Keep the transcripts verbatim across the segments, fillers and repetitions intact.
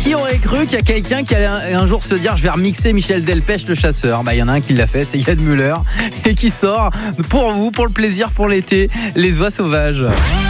Qui aurait cru qu'il y a quelqu'un qui allait un, un jour se dire je vais remixer Michel Delpech le chasseur. Bah il y en a un qui l'a fait, c'est Yann Müller et qui sort pour vous, pour le plaisir, pour l'été, Les Oies Sauvages.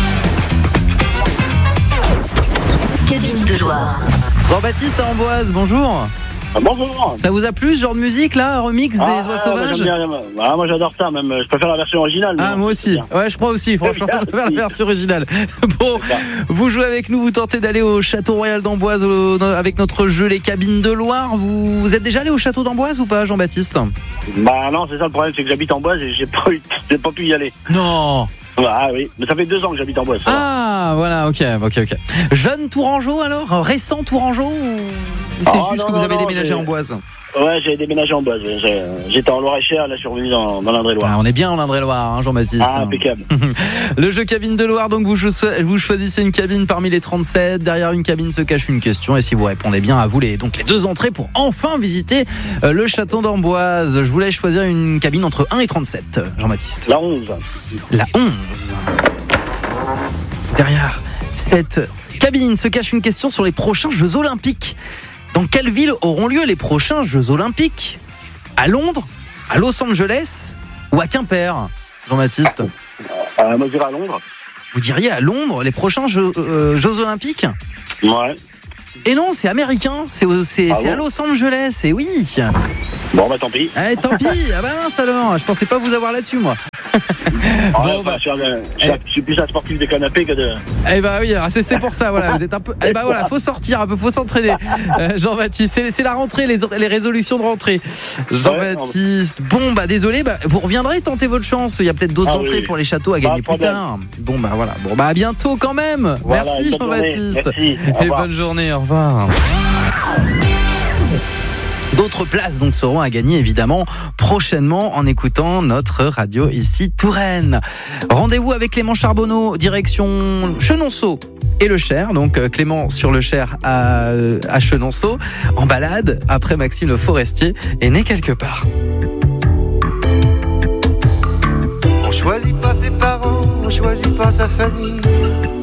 Cabine de Loire. Jean-Baptiste à Amboise, bonjour. Ah, bonjour. Ça vous a plu ce genre de musique là, remix des ah, Oies ah, Sauvages? moi, ah, moi j'adore ça, même je préfère la version originale. Ah moi aussi, ouais je crois aussi, franchement je préfère la version originale. Bon, vous jouez avec nous, vous tentez d'aller au Château Royal d'Amboise au, avec notre jeu Les Cabines de Loire. Vous, vous êtes déjà allé au Château d'Amboise ou pas, Jean-Baptiste? Bah non, c'est ça le problème, c'est que j'habite en Amboise et j'ai pas, eu, j'ai pas pu y aller. Non. Ah oui, mais ça fait deux ans que j'habite en Amboise. Ah voilà, ok, ok, ok. Jeune Tourangeau alors, récent Tourangeau ou c'est oh, juste non, que vous non, avez non, déménagé j'ai... en Amboise? Ouais, j'ai déménagé en Amboise. J'ai... J'étais en Loire-et-Cher, là je suis revenu dans, dans l'Indre-et-Loire. Ah, on est bien en Indre-et-Loire, hein, Jean-Baptiste. Ah, impeccable. Le jeu Cabine de Loire, donc vous, vous choisissez une cabine parmi les trente-sept. Derrière une cabine se cache une question. Et si vous répondez bien, à vous les, donc les deux entrées pour enfin visiter euh, le château d'Amboise. Je vous laisse choisir une cabine entre un et trente-sept, Jean-Baptiste. La onze. La onze. Derrière cette cabine se cache une question sur les prochains Jeux Olympiques. Dans quelle ville auront lieu les prochains Jeux Olympiques? À Londres, à Los Angeles ou à Quimper, Jean-Baptiste? euh, Moi je dirais à Londres. Vous diriez à Londres, les prochains Jeux, euh, Jeux Olympiques? Ouais. Et non, c'est américain, c'est, c'est, ah c'est bon à Los Angeles, et oui. Bon bah tant pis. Eh, tant pis, ah bah mince alors, je pensais pas vous avoir là-dessus moi. Ah, bon, ouais, bah, je, suis un, je, suis un, je suis plus un sportif de canapé que de... Eh bah oui, c'est, c'est pour ça, voilà, vous êtes un peu. Eh bah voilà, faut sortir un peu, faut s'entraîner. Euh, Jean-Baptiste, c'est, c'est la rentrée, les, les résolutions de rentrée. Jean-Baptiste, bon bah désolé, bah, vous reviendrez tenter votre chance. Il y a peut-être d'autres ah, entrées oui. pour les châteaux à gagner ah, plus tard. Bon bah voilà, bon bah à bientôt quand même. Voilà, merci Jean-Baptiste. Merci. Et bonne journée, au revoir. D'autres places donc seront à gagner évidemment prochainement en écoutant notre radio ici Touraine. Rendez-vous avec Clément Charbonneau, direction Chenonceau et le Cher. Donc Clément sur le Cher à, à Chenonceau, en balade après Maxime Le Forestier est né quelque part. On choisit pas ses parents, on choisit pas sa famille.